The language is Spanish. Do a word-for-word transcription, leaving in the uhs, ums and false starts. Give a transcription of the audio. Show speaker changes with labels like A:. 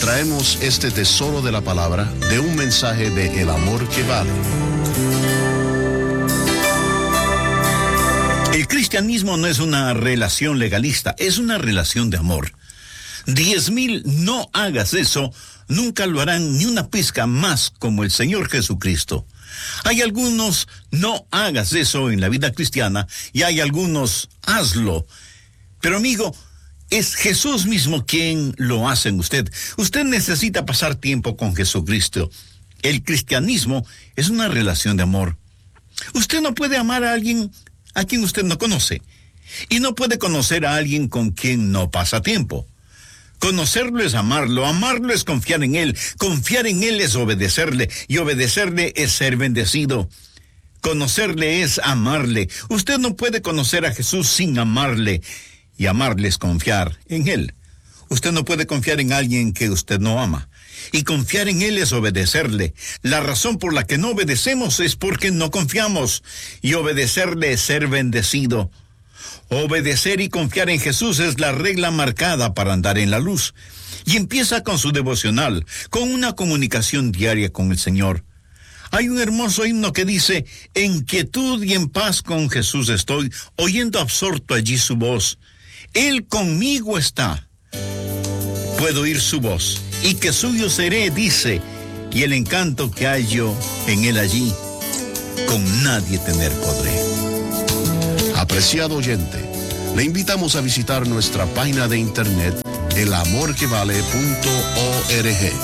A: traemos este tesoro de la palabra de un mensaje de El Amor que Vale.
B: El cristianismo no es una relación legalista, es una relación de amor. Diez mil, no hagas eso, nunca lo harán ni una pizca más como el Señor Jesucristo. Hay algunos, no hagas eso en la vida cristiana, y hay algunos, hazlo. Pero amigo, es Jesús mismo quien lo hace en usted. Usted necesita pasar tiempo con Jesucristo. El cristianismo es una relación de amor. Usted no puede amar a alguien a quien usted no conoce, y no puede conocer a alguien con quien no pasa tiempo. Conocerlo es amarlo, amarlo es confiar en Él, confiar en Él es obedecerle, y obedecerle es ser bendecido. Conocerle es amarle. Usted no puede conocer a Jesús sin amarle, y amarle es confiar en Él. Usted no puede confiar en alguien que usted no ama, y confiar en Él es obedecerle. La razón por la que no obedecemos es porque no confiamos, y obedecerle es ser bendecido. Obedecer y confiar en Jesús es la regla marcada para andar en la luz. Y empieza con su devocional, con una comunicación diaria con el Señor. Hay un hermoso himno que dice: en quietud y en paz con Jesús estoy, oyendo absorto allí su voz. Él conmigo está, puedo oír su voz, y que suyo seré, dice, y el encanto que hallo en él allí, con nadie tener podré.
A: Apreciado oyente, le invitamos a visitar nuestra página de internet el amor que vale punto org.